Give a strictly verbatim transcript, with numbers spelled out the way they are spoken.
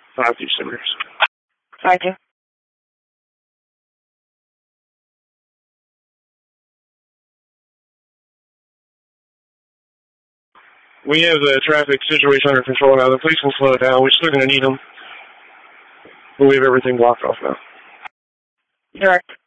Five two Simmers. Five two. We have the traffic situation under control now. The police can slow it down. We're still going to need them. But we have everything blocked off now. Direct.